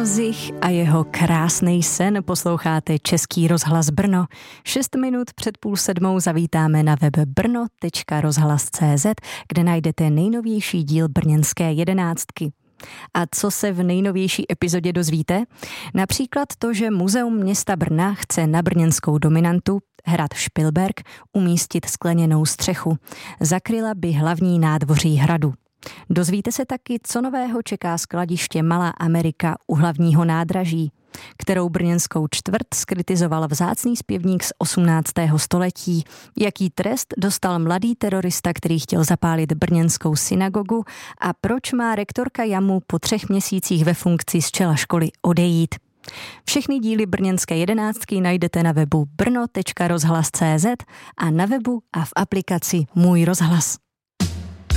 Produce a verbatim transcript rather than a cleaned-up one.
Oldřich a jeho krásný sen. Posloucháte Český rozhlas Brno. Šest minut před půl sedmou zavítáme na web brno tečka rozhlas tečka cé zet, kde najdete nejnovější díl brněnské jedenáctky. A co se v nejnovější epizodě dozvíte? Například to, že Muzeum města Brna chce na brněnskou dominantu, hrad Špilberk, umístit skleněnou střechu. Zakryla by hlavní nádvoří hradu. Dozvíte se taky, co nového čeká skladiště Malá Amerika u hlavního nádraží, kterou brněnskou čtvrt skritizoval vzácný zpěvník z osmnáctého století. Jaký trest dostal mladý terorista, který chtěl zapálit brněnskou synagogu, a proč má rektorka Jamu po třech měsících ve funkci z čela školy odejít. Všechny díly brněnské jedenáctky najdete na webu brno tečka rozhlas tečka cé zet a na webu a v aplikaci Můj rozhlas.